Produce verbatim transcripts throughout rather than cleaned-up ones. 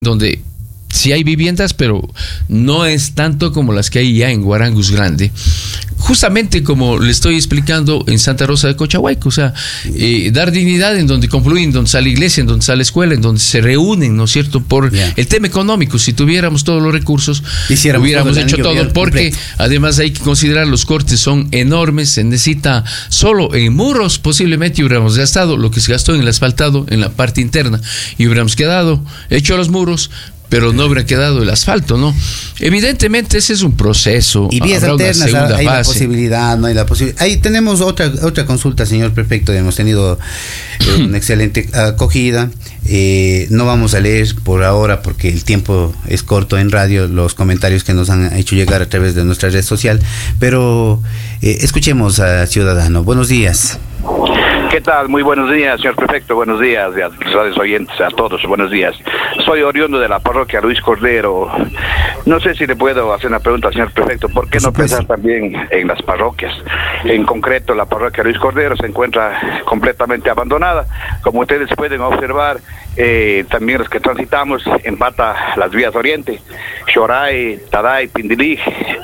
donde sí hay viviendas, pero no es tanto como las que hay ya en Guarangus Grande. Justamente como le estoy explicando en Santa Rosa de Cochahuayco, o sea, eh, dar dignidad en donde confluyen, donde sale iglesia, en donde sale escuela, en donde se reúnen, ¿no es cierto?, por yeah. el tema económico. Si tuviéramos todos los recursos, Hiciéramos hubiéramos todo hecho todo, porque completo. Además hay que considerar los cortes son enormes, se necesita solo en muros, posiblemente hubiéramos gastado lo que se gastó en el asfaltado, en la parte interna, y hubiéramos quedado hecho los muros, pero no habrá quedado el asfalto, ¿no? Evidentemente ese es un proceso. Y vías alternas, hay la posibilidad, no hay la posibilidad. Ahí tenemos otra otra consulta, señor prefecto. Hemos tenido eh, una excelente acogida. Eh, no vamos a leer por ahora porque el tiempo es corto en radio los comentarios que nos han hecho llegar a través de nuestra red social, pero eh, escuchemos a Ciudadano. Buenos días. ¿Qué tal? Muy buenos días, señor prefecto. Buenos días a los radios oyentes, a todos. Buenos días. Soy oriundo de la parroquia Luis Cordero. No sé si le puedo hacer una pregunta, señor prefecto. ¿Por qué no pensar también en las parroquias? En concreto, la parroquia Luis Cordero se encuentra completamente abandonada. Como ustedes pueden observar, eh, también los que transitamos empata las vías oriente, Xoray, Taday, Pindilig.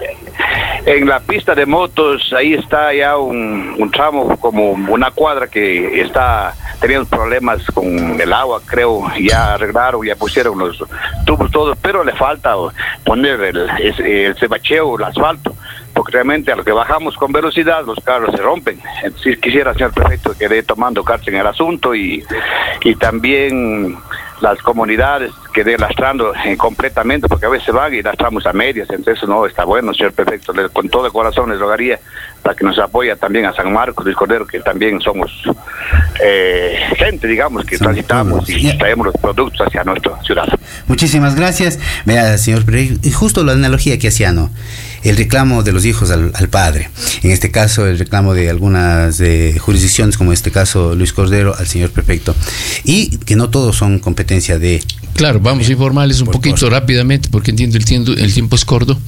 En la pista de motos, ahí está ya un, un tramo, como una cuadra que está teniendo problemas con el agua, creo, ya arreglaron, ya pusieron los tubos todos, pero le falta poner el, el cebacheo, el asfalto, porque realmente a lo que bajamos con velocidad los carros se rompen. Si quisiera, señor prefecto, que dé tomando carta en el asunto, y, y también las comunidades que dé lastrando eh, completamente, porque a veces van y lastramos a medias, entonces eso no está bueno, señor prefecto. Le, con todo el corazón les rogaría para que nos apoye también a San Marcos, Luis Cordero, que también somos eh, gente, digamos, que Son transitamos todos. Y traemos los productos hacia nuestra ciudad. Muchísimas gracias. Vea, señor prefecto, y justo la analogía que hacía, ¿no? El reclamo de los hijos al, al padre, en este caso el reclamo de algunas eh, jurisdicciones, como en este caso Luis Cordero, al señor prefecto, y que no todos son competencia de... Claro, vamos a informarles un poquito cosa. rápidamente, porque entiendo el tiempo, el tiempo es corto.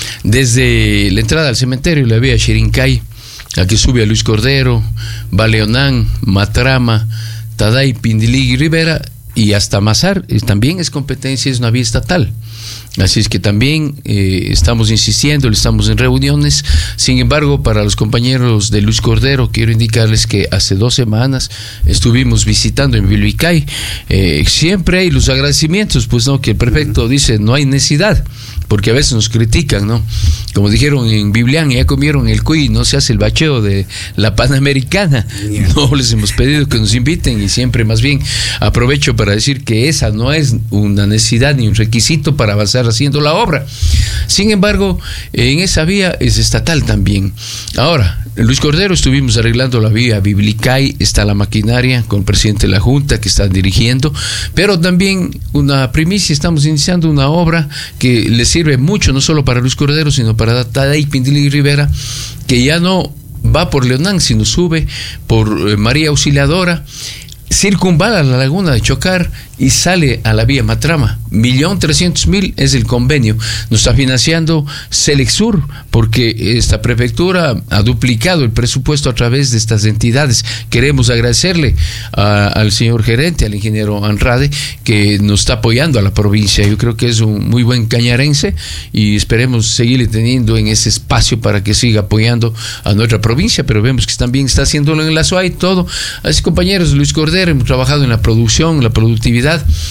Desde la entrada al cementerio, la vía Xirincay, la que sube a Luis Cordero, Baleonán, Matrama, Taday, Pindilig y Rivera, y hasta Mazar, también es competencia, es una vía estatal. Así es que también eh, estamos insistiendo, estamos en reuniones. Sin embargo, para los compañeros de Luis Cordero, quiero indicarles que hace dos semanas estuvimos visitando en Vilvicay. Eh, siempre hay los agradecimientos, pues no, que el prefecto dice no hay necesidad, porque a veces nos critican, ¿no? Como dijeron en Biblián, ya comieron el cuy, no se hace el bacheo de la Panamericana. No les hemos pedido que nos inviten, y siempre más bien aprovecho para decir que esa no es una necesidad ni un requisito para avanzar haciendo la obra. Sin embargo, en esa vía es estatal también. Ahora, en Luis Cordero estuvimos arreglando la vía Biblicay, está la maquinaria con el presidente de la Junta que están dirigiendo, pero también una primicia, estamos iniciando una obra que le sirve mucho, no solo para Luis Cordero, sino para Taday, Pindilig y Rivera, que ya no va por Leonán, sino sube por eh, María Auxiliadora, circunvala la laguna de Chocar y sale a la vía Matrama. Millón trescientos mil es el convenio. Nos está financiando Selexur, porque esta prefectura ha duplicado el presupuesto a través de estas entidades. Queremos agradecerle a, al señor gerente, al ingeniero Anrade, que nos está apoyando a la provincia. Yo creo que es un muy buen cañarense y esperemos seguirle teniendo en ese espacio para que siga apoyando a nuestra provincia, pero vemos que también está haciéndolo en la S U A y todo. Así, compañeros, Luis Cordero, hemos trabajado en la producción, en la productividad,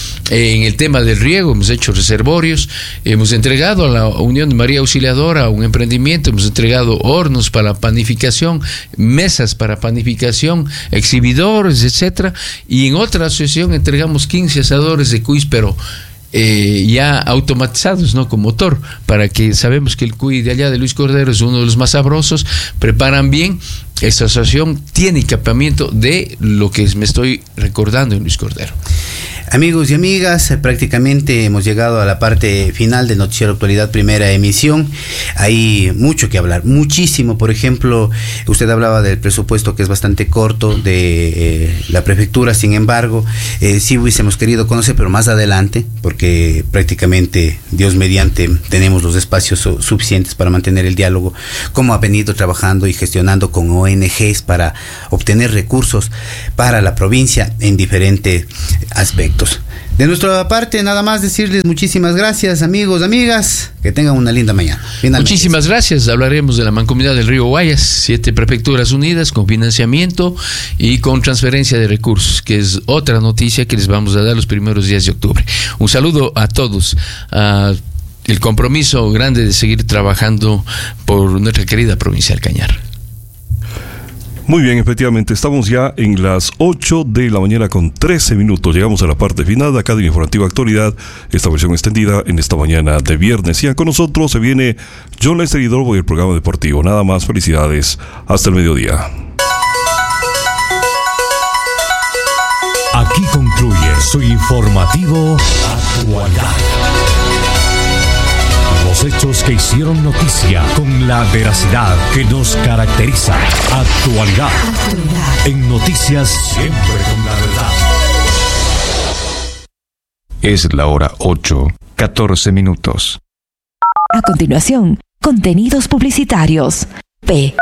en el tema del riego, hemos hecho reservorios, hemos entregado a la Unión de María Auxiliadora un emprendimiento, hemos entregado hornos para panificación, mesas para panificación, exhibidores, etcétera, y en otra asociación entregamos quince asadores de cuis, pero Eh, ya automatizados, ¿no? Con motor, para que sabemos que el cuy de allá de Luis Cordero es uno de los más sabrosos, preparan bien. Esta asociación tiene equipamiento de lo que me estoy recordando en Luis Cordero. Amigos y amigas, prácticamente hemos llegado a la parte final de Noticiero Actualidad, primera emisión. Hay mucho que hablar, muchísimo. Por ejemplo, usted hablaba del presupuesto que es bastante corto de eh, la prefectura. Sin embargo, eh, sí hubiésemos querido conocer, pero más adelante, porque prácticamente, Dios mediante, tenemos los espacios su- suficientes para mantener el diálogo, cómo ha venido trabajando y gestionando con O N Ges para obtener recursos para la provincia en diferentes aspectos. De nuestra parte, nada más decirles muchísimas gracias, amigos, amigas, que tengan una linda mañana. Finalmente. Muchísimas gracias. Hablaremos de la Mancomunidad del Río Guayas, siete prefecturas unidas con financiamiento y con transferencia de recursos, que es otra noticia que les vamos a dar los primeros días de octubre. Un saludo a todos. Uh, el compromiso grande de seguir trabajando por nuestra querida provincia del Cañar. Muy bien, efectivamente, estamos ya en las ocho de la mañana con trece minutos. Llegamos a la parte final de acá de Informativa Actualidad, esta versión extendida en esta mañana de viernes. Y con nosotros se viene John Lester Hidrobo y el programa deportivo. Nada más, felicidades. Hasta el mediodía. Aquí concluye su informativo Actualidad. Los hechos que hicieron noticia con la veracidad que nos caracteriza. Actualidad. Actualidad. En noticias siempre con la verdad. Es la hora ocho, catorce minutos. A continuación, contenidos publicitarios. P.